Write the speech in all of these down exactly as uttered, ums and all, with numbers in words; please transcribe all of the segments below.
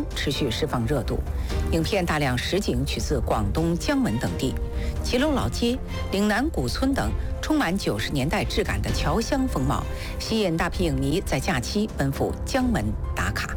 持续释放热度。影片大量实景取自广东江门等地，骑楼老街、岭南古村等充满九十年代质感的侨乡风貌，吸引大批影迷在假期奔赴江门打卡。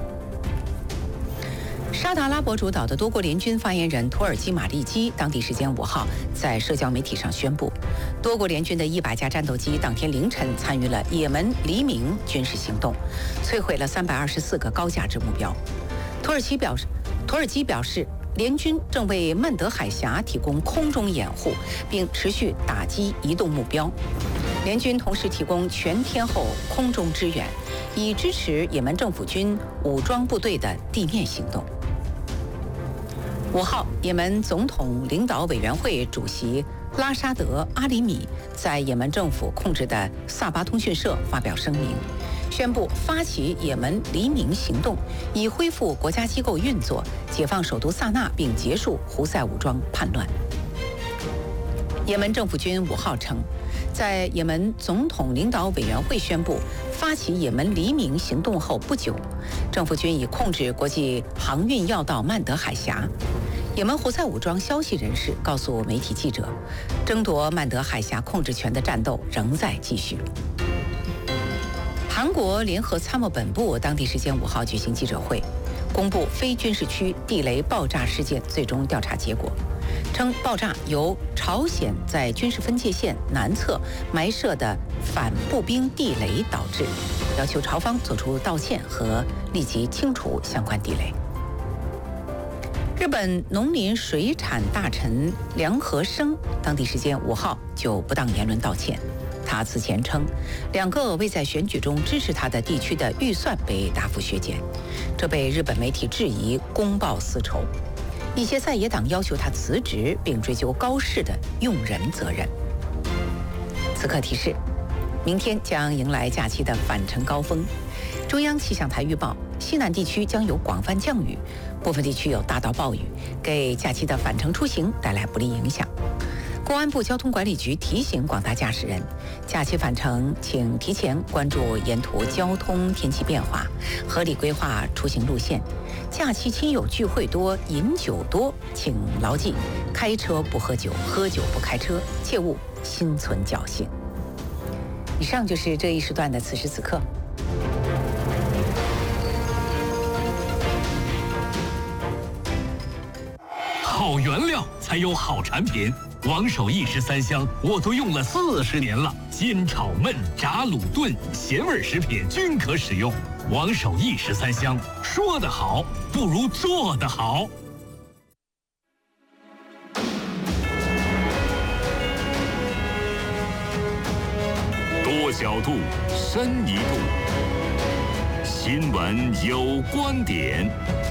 沙特阿拉伯主导的多国联军发言人土耳其马利基当地时间五号在社交媒体上宣布，多国联军的一百架战斗机当天凌晨参与了也门黎明军事行动，摧毁了三百二十四个高价值目标。土耳其表示，土耳其表示，联军正为曼德海峡提供空中掩护，并持续打击移动目标。联军同时提供全天候空中支援，以支持也门政府军武装部队的地面行动。五号，也门总统领导委员会主席拉沙德·阿里米在也门政府控制的萨巴通讯社发表声明，宣布发起也门黎明行动，以恢复国家机构运作，解放首都萨那，并结束胡塞武装叛乱。也门政府军五号称，在也门总统领导委员会宣布发起也门黎明行动后不久，政府军已控制国际航运要道曼德海峡。也门胡塞武装消息人士告诉媒体记者，争夺曼德海峡控制权的战斗仍在继续。韩国联合参谋本部当地时间五号举行记者会，公布非军事区地雷爆炸事件最终调查结果，称爆炸由朝鲜在军事分界线南侧埋设的反步兵地雷导致，要求朝方作出道歉和立即清除相关地雷。日本农林水产大臣梁和生当地时间五号就不当言论道歉。他此前称，两个未在选举中支持他的地区的预算被大幅削减，这被日本媒体质疑公报私仇。一些在野党要求他辞职，并追究高市的用人责任。此刻提示，明天将迎来假期的返程高峰。中央气象台预报，西南地区将有广泛降雨，部分地区有大到暴雨，给假期的返程出行带来不利影响。公安部交通管理局提醒广大驾驶人，假期返程请提前关注沿途交通天气变化，合理规划出行路线。假期亲友聚会多，饮酒多，请牢记：开车不喝酒，喝酒不开车，切勿心存侥幸。以上就是这一时段的此时此刻。 好原料才有好产品，王守义十三香我都用了四十年了，煎炒焖炸卤炖咸味食品均可使用。王守义十三香，说得好不如做得好。多角度，深一度，新闻有观点。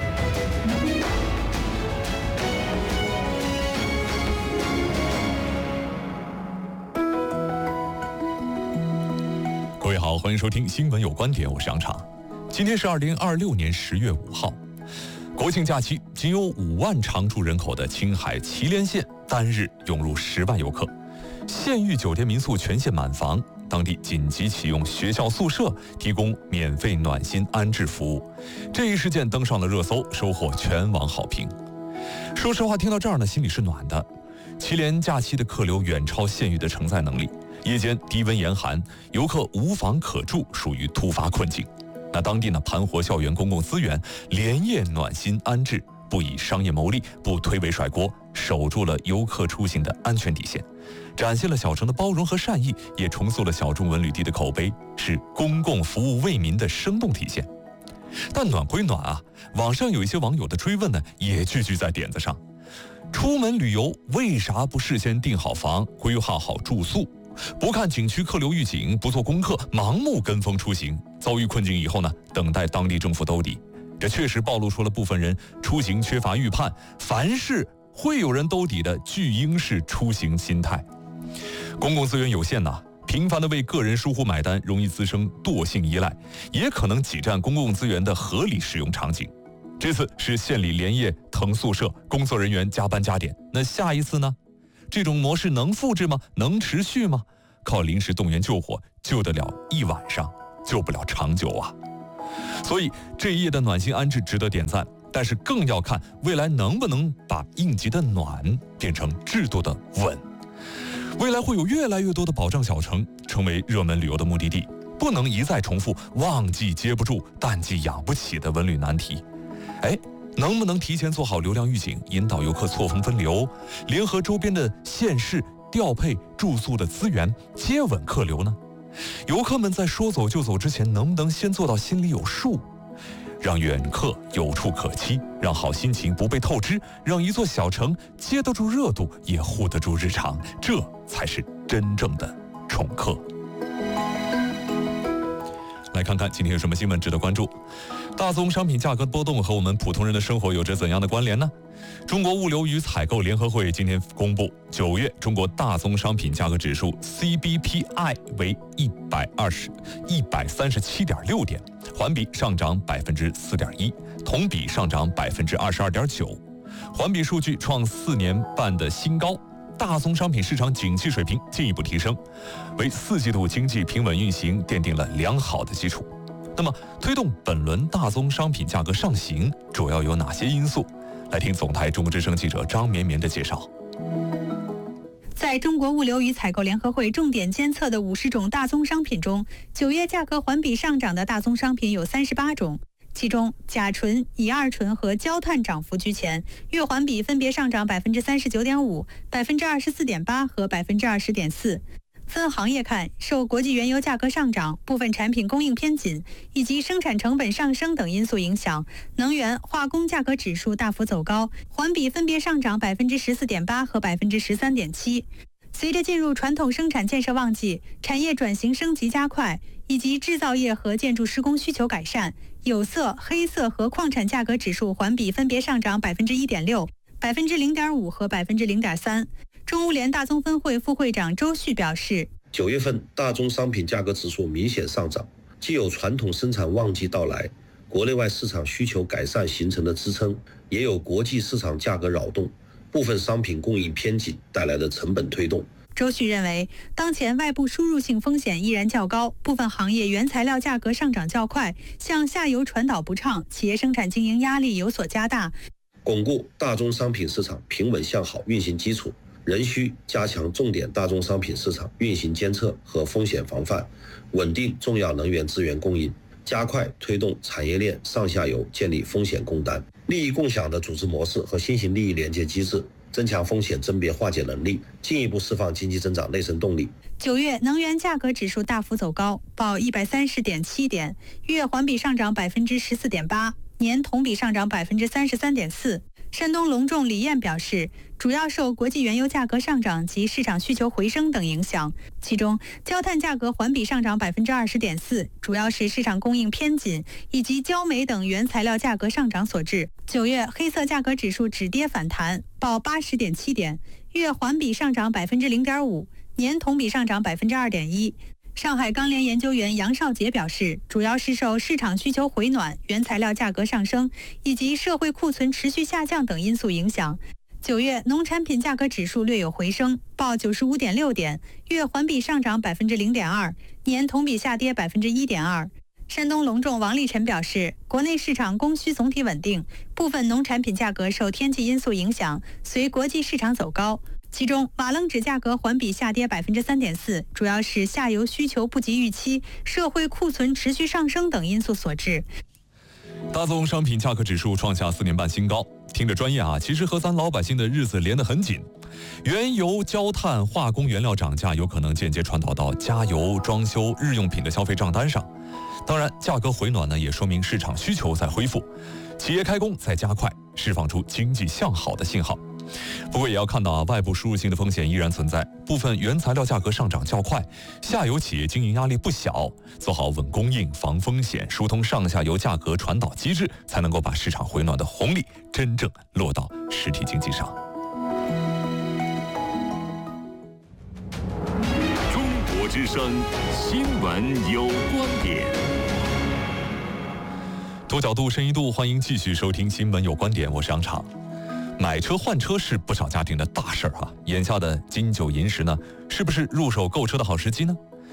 各位好，欢迎收听新闻有观点，我是杨畅。今天是二零二六年十月五号，国庆假期，仅有五万常住人口的青海祁连县单日涌入十万游客，县域酒店民宿全线满房，当地紧急启用学校宿舍，提供免费暖心安置服务。这一事件登上了热搜，收获全网好评。说实话，听到这儿呢，心里是暖的。祁连假期的客流远超县域的承载能力，夜间低温严寒，游客无房可住，属于突发困境。那当地呢，盘活校园公共资源，连夜暖心安置，不以商业牟利，不推诿甩锅，守住了游客出行的安全底线，展现了小城的包容和善意，也重塑了小众文旅地的口碑，是公共服务为民的生动体现。但暖归暖啊，网上有一些网友的追问呢，也句句在点子上。出门旅游为啥不事先订好房，规划好住宿？不看景区客流预警，不做功课，盲目跟风出行，遭遇困境以后呢，等待当地政府兜底。这确实暴露出了部分人出行缺乏预判，凡事会有人兜底的巨婴式出行心态。公共资源有限呐，频繁的为个人疏忽买单，容易滋生惰性依赖，也可能挤占公共资源的合理使用场景。这次是县里连夜腾宿舍，工作人员加班加点，那下一次呢？这种模式能复制吗？能持续吗？靠临时动员救火救得了一晚上，救不了长久啊！ 所以这一夜的暖心安置值得点赞，但是更要看未来能不能把应急的暖变成制度的稳。未来会有越来越多的保障小城成为热门旅游的目的地，不能一再重复旺季接不住淡季养不起的文旅难题。哎，能不能提前做好流量预警，引导游客错峰分流，联合周边的县市调配住宿的资源，接稳客流呢？游客们在说走就走之前，能不能先做到心里有数，让远客有处可栖，让好心情不被透支，让一座小城接得住热度，也护得住日常，这才是真正的宠客。来看看今天有什么新闻值得关注。大宗商品价格波动和我们普通人的生活有着怎样的关联呢？中国物流与采购联合会今天公布，九月中国大宗商品价格指数 C B P I 为一百二十一百三十七点六点，环比上涨百分之四点一，同比上涨百分之二十二点九，环比数据创四年半的新高。大宗商品市场景气水平进一步提升，为四季度经济平稳运行奠定了良好的基础。那么，推动本轮大宗商品价格上行主要有哪些因素？来听总台中国之声记者张绵绵的介绍。 在中国物流与采购联合会重点监测的五十种大宗商品中，九月价格环比上涨的大宗商品有三十八种。其中，甲醇、乙二醇和焦炭涨幅居前，月环比分别上涨百分之三十九点五、百分之二十四点八和百分之二十点四。分行业看，受国际原油价格上涨、部分产品供应偏紧以及生产成本上升等因素影响，能源、化工价格指数大幅走高，环比分别上涨百分之十四点八和百分之十三点七。随着进入传统生产建设旺季，产业转型升级加快，以及制造业和建筑施工需求改善，有色、黑色和矿产价格指数环比分别上涨百分之一点六、百分之零点五和百分之零点三。中物联大宗分会副会长周旭表示， 九月份大宗商品价格指数明显上涨，既有传统生产旺季到来，国内外市场需求改善形成的支撑，也有国际市场价格扰动，部分商品供应偏紧带来的成本推动。 周旭认为，当前外部输入性风险依然较高，部分行业原材料价格上涨较快，向下游传导不畅，企业生产经营压力有所加大。 巩固大宗商品市场平稳向好运行基础，仍需加强重点大宗商品市场运行监测和风险防范，稳定重要能源资源供应，加快推动产业链上下游建立风险共担、利益共享的组织模式和新型利益连接机制，增强风险甄别化解能力，进一步释放经济增长内生动力。 九月能源价格指数大幅走高，报一百三十点七点，月环比上涨百分之十四点八，年同比上涨百分之三十三点四。山东隆重李燕表示，主要受国际原油价格上涨及市场需求回升等影响，其中焦炭价格环比上涨百分之二十点四，主要是市场供应偏紧以及焦煤等原材料价格上涨所致。九月黑色价格指数止跌反弹，报八十点七点，月环比上涨百分之零点五，年同比上涨百分之二点一。上海钢联研究员杨少杰表示，主要是受市场需求回暖、原材料价格上升以及社会库存持续下降等因素影响。九月农产品价格指数略有回升，报九十五点六点，月环比上涨百分之零点二，年同比下跌百分之一点二。山东隆重王立晨表示，国内市场供需总体稳定，部分农产品价格受天气因素影响，随国际市场走高。其中，瓦楞纸价格环比下跌百分之三点四，主要是下游需求不及预期、社会库存持续上升等因素所致。 大宗商品价格指数创下四年半新高，听着专业啊，其实和咱老百姓的日子连得很紧。原油、焦炭、化工原料涨价，有可能间接传导到加油、装修、日用品的消费账单上。当然，价格回暖呢，也说明市场需求在恢复，企业开工在加快，释放出经济向好的信号。不过也要看到啊，外部输入性的风险依然存在，部分原材料价格上涨较快，下游企业经营压力不小，做好稳供应、防风险、疏通上下游价格传导机制，才能够把市场回暖的红利真正落到实体经济上。 中国之声新闻有观点。 多角度、深一度，欢迎继续收听新闻有观点，我是杨畅。买车换车是不少家庭的大事儿啊！眼下的金九银十呢，是不是入手购车的好时机呢？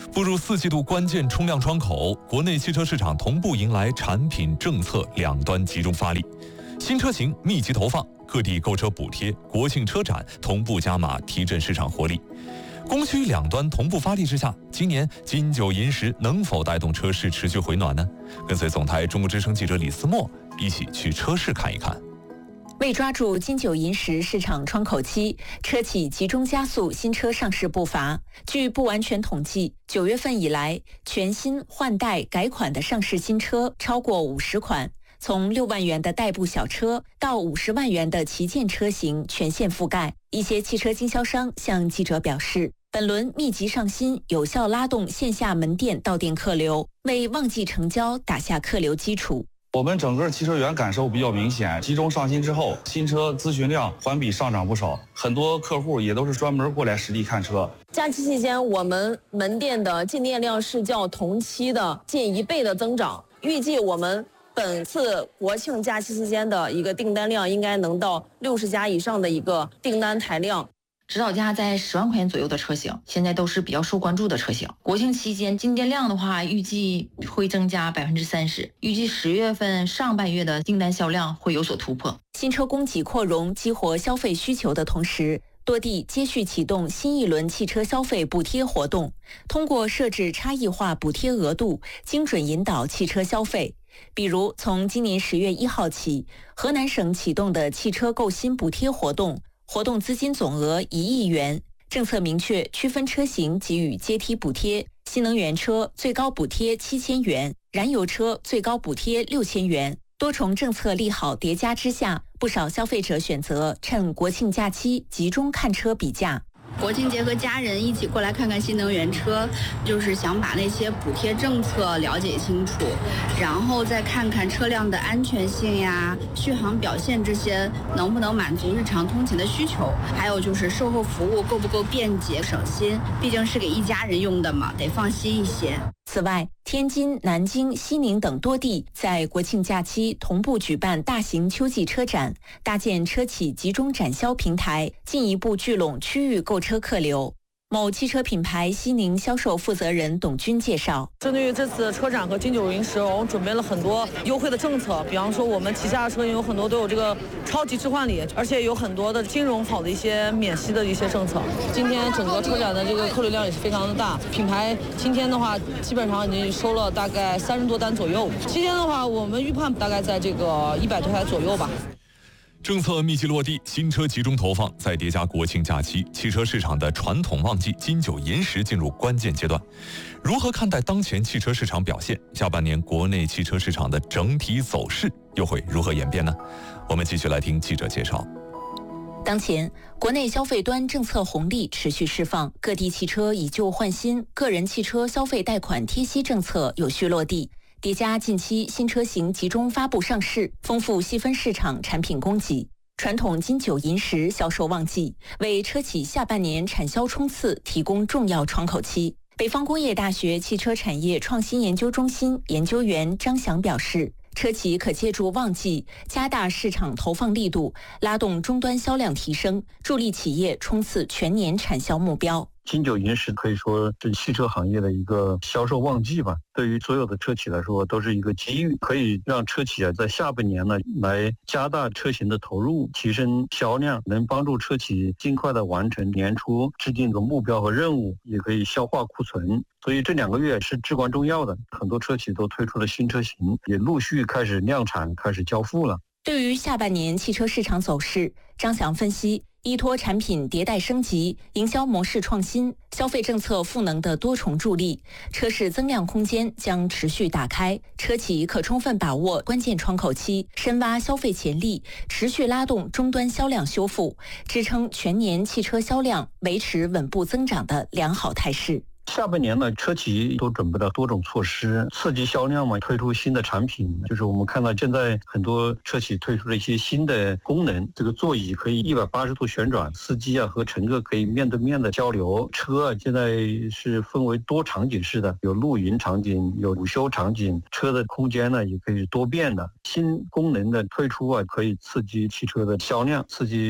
步入四季度关键冲量窗口，国内汽车市场同步迎来产品政策两端集中发力，新车型密集投放，各地购车补贴、国庆车展同步加码，提振市场活力。供需两端同步发力之下，今年金九银十能否带动车市持续回暖呢？跟随总台中国之声记者李思墨一起去车市看一看。 为抓住金九银十市场窗口期，车企集中加速新车上市步伐。据不完全统计，九月份以来，全新换代改款的上市新车超过五十款，从六万元的代步小车到五十万元的旗舰车型全线覆盖。一些汽车经销商向记者表示，本轮密集上新，有效拉动线下门店到店客流，为旺季成交打下客流基础。 我们整个汽车源感受比较明显，集中上新之后，新车咨询量环比上涨不少，很多客户也都是专门过来实地看车。 假期期间，我们门店的进店量是较同期的近一倍的增长，预计我们本次国庆假期期间的一个订单量应该能到六十家以上的一个订单台量。 指导价在十万块钱左右的车型，现在都是比较受关注的车型。国庆期间进店量的话，预计会增加百分之三十，预计十月份上半月的订单销量会有所突破。 新车供给扩容，激活消费需求的同时，多地接续启动新一轮汽车消费补贴活动，通过设置差异化补贴额度，精准引导汽车消费。比如，从今年十月一号起，河南省启动的汽车购新补贴活动。活动资金总额一亿元，政策明确区分车型给予阶梯补贴，新能源车最高补贴七千元，燃油车最高补贴六千元。多重政策利好叠加之下，不少消费者选择趁国庆假期集中看车比价。 国庆节和家人一起过来看看新能源车，就是想把那些补贴政策了解清楚，然后再看看车辆的安全性呀、续航表现这些能不能满足日常通勤的需求，还有就是售后服务够不够便捷省心，毕竟是给一家人用的嘛，得放心一些。 此外，天津、南京、西宁等多地在国庆假期同步举办大型秋季车展，搭建车企集中展销平台，进一步聚拢区域购车客流。某汽车品牌西宁销售负责人董军介绍， 针对于这次车展和金九银十，我们准备了很多优惠的政策，比方说我们旗下的车型有很多都有这个超级置换礼，而且有很多的金融好的一些免息的一些政策。今天整个车展的这个客流量也是非常的大，品牌今天的话基本上已经收了大概三十多单左右，期间的话我们预判大概在这个一百多台左右吧。 政策密集落地，新车集中投放，再叠加国庆假期，汽车市场的传统旺季金九银十进入关键阶段。如何看待当前汽车市场表现？下半年国内汽车市场的整体走势又会如何演变呢？我们继续来听记者介绍。 当前，国内消费端政策红利持续释放，各地汽车以旧换新，个人汽车消费贷款贴息政策有序落地。叠加近期新车型集中发布上市，丰富细分市场产品供给，传统金九银十销售旺季，为车企下半年产销冲刺提供重要窗口期。北方工业大学汽车产业创新研究中心研究员张翔表示，车企可借助旺季加大市场投放力度，拉动终端销量提升，助力企业冲刺全年产销目标。 金九银十可以说是汽车行业的一个销售旺季吧，对于所有的车企来说都是一个机遇，可以让车企啊在下半年呢来加大车型的投入，提升销量，能帮助车企尽快的完成年初制定的目标和任务，也可以消化库存。所以这两个月是至关重要的，很多车企都推出了新车型，也陆续开始量产，开始交付了。 对于下半年汽车市场走势，张翔分析，依托产品迭代升级、营销模式创新、消费政策赋能的多重助力，车市增量空间将持续打开，车企可充分把握关键窗口期，深挖消费潜力，持续拉动终端销量修复，支撑全年汽车销量维持稳步增长的良好态势。 下半年呢，车企都准备了多种措施刺激销量嘛，推出新的产品，就是我们看到现在很多车企推出了一些新的功能，这个座椅可以一百八十度旋转，司机啊和乘客可以面对面的交流，车啊现在是分为多场景式的，有露营场景，有午休场景，车的空间呢也可以是多变的。新功能的推出啊，可以刺激汽车的销量，刺激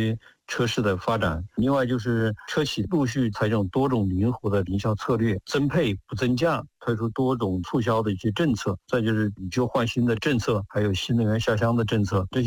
车市的发展。另外就是车企陆续采用多种灵活的营销策略，增配不增价，推出多种促销的一些政策，再就是以旧换新的政策，还有新能源下乡的政策，这些